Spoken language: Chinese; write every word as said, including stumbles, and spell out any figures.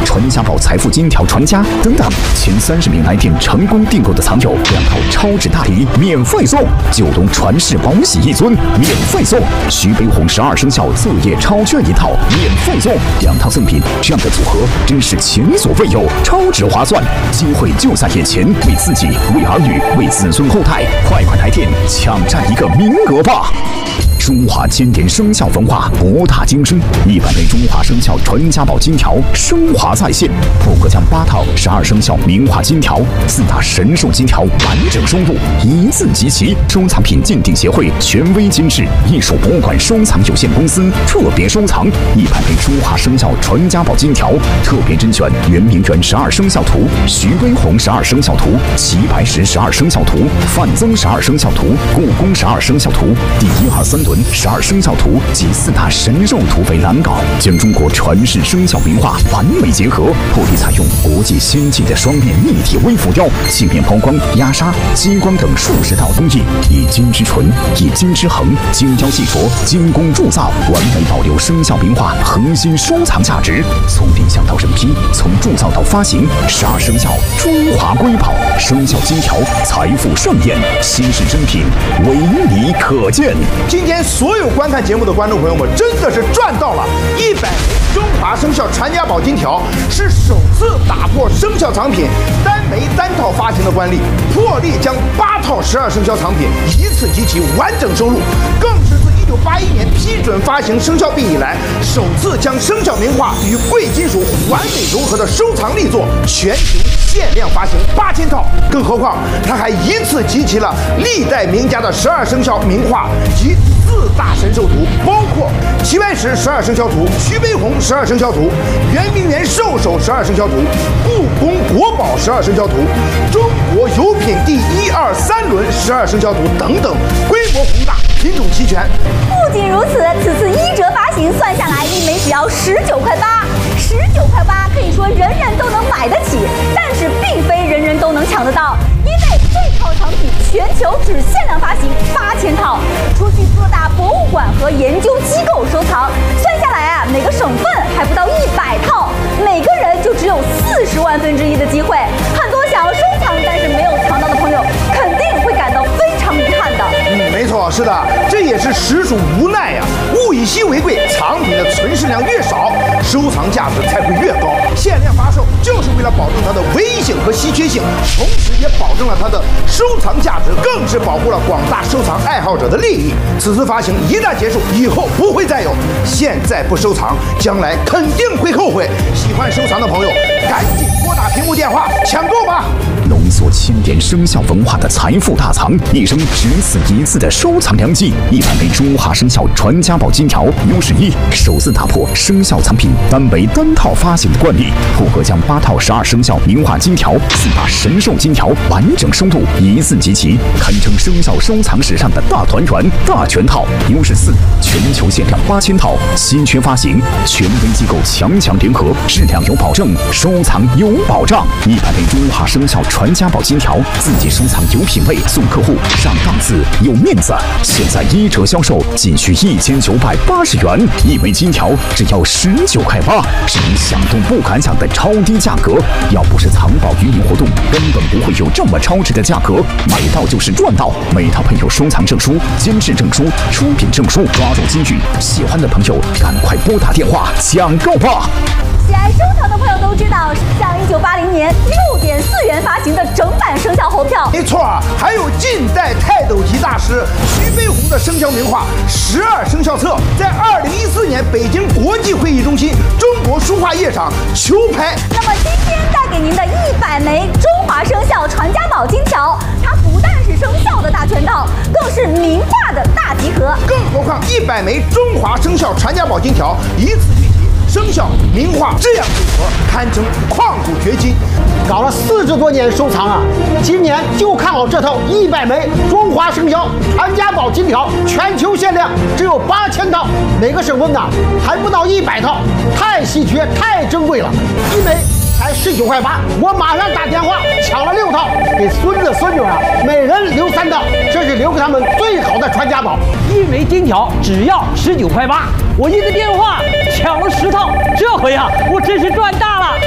传家宝财富金条传家等等。前三十名来电成功订购的藏友，两套超值大礼免费送，九龙传世宝玺一尊免费送，徐悲鸿十二生肖作业超券一套免费送，两套赠品，这样的组合真是前所未有，超值划算，机会就在眼前，为自己、为儿女、为子孙后代，快快来电抢占一个名额吧！中华经典生肖文化博大精深，一百枚中华生肖传家宝金条升华在线，破格将八套十二生肖名画金条、四大神兽金条完整收录，一字集齐。收藏品鉴定协会权威监制，艺术博物馆收藏有限公司特别收藏一百枚中华生肖传家宝金条，特别甄选圆明园十二生肖图、徐悲鸿十二生肖图、齐白石十二生肖图、范增十二生肖图、故宫十二生肖图、第一二三轮十二生肖图及四大神兽图为蓝稿，将中国传世生肖名画完美结合，破例采用国际先进的双面立体微浮雕、镜面抛光、压沙、激光等数十道工艺，以金之纯、以金之衡，精雕细琢、精工铸造，完美保留生肖名画核心收藏价值。从立项到审批，从铸造到发行，十二生肖中华瑰宝，生肖金条财富盛宴，稀世珍品，唯你可见。 今天所有观看节目的观众朋友们，真的是赚到了！一百枚中华生肖传家宝金条是首次打破生肖藏品单枚单套发行的惯例，破例将八套十二生肖藏品一次集齐完整收录，更是自一九八一年批准发行生肖币以来，首次将生肖名画与贵金属完美融合的收藏力作全球限量发行八千套。更何况，它还一次集齐了历代名家的十二生肖名画及四大神兽图，包括齐白石十二生肖图、徐悲鸿十二生肖图、圆明园兽首十二生肖图、故宫国宝十二生肖图、中国有品第一二三轮十二生肖图等等，规模宏大，品种齐全。 不仅如此，此次一折发行算下来，一枚只要十九块八，十九块八可以说人人都能买得起，但是并非人人都能抢得到，因为这套藏品全球只限量发行八千套，出去各大博物馆和研究机构收藏，算下来啊，每个省份还不到一百套，每个人就只有四十万分之一的机会。很多想要收藏但是没有藏到的朋友，肯定会感到非常遗憾的。 嗯，没错，是的，这也是实属无奈呀、啊。物以稀为贵，藏品的存世量越少，收藏价值才会越高。限量发售就是为了保证它的唯一性和稀缺性，同时也保证了它的收藏价值，更是保护了广大收藏爱好者的利益。此次发行一旦结束，以后不会再有。现在不收藏，将来肯定会后悔。喜欢收藏的朋友，赶紧拨打屏幕电话抢购吧！ 浓缩千点生肖文化的财富大藏，一生只此一次的收藏良机。一百枚中华生肖传家宝金条，优势一，首次打破生肖藏品单枚单套发行的惯例，破格将八套十二生肖名画金条、四大神兽金条完整收录，一次集齐，堪称生肖收藏史上的大团圆、大全套。优势四，全球限量八千套，稀缺发行，权威机构强强联合，质量有保证，收藏有保障。一百枚中华生肖传家宝金条，自己收藏有品位，送客户上档次有面子。现在一折销售仅需一千九百八十元，一枚金条只要十九块八，是你想都不敢想的超低价格。要不是藏宝与你活动，根本不会有这么超值的价格。买到就是赚到，每套配有收藏证书、监制证书、出品证书，抓住机遇，喜欢的朋友赶快拨打电话抢购吧！ 喜爱收藏的朋友都知道，像一九八零年六点四元发行的整版生肖猴票， 没错，还有近代泰斗级大师徐悲鸿的生肖名画《十二生肖册》，在二零一四年北京国际会议中心中国书画夜场球拍。 那么今天带给您的一百枚中华生肖传家宝金条，它不但是生肖的大全套，更是名画的大集合。 更何况一百枚中华生肖传家宝金条一次聚集。生肖名画这样组合，堪称旷古绝今。 搞了四十多年收藏啊，今年就看好这套一百枚中华生肖传家宝金条，全球限量只有八千套，每个省份呢还不到一百套，太稀缺，太珍贵了，一枚才十九块八，我马上打电话抢了六套，给孙子孙女啊，每人留三套，这是留给他们最好的传家宝。 一枚金条只要十九块八，我一个电话抢了十套，这回啊，我真是赚大了。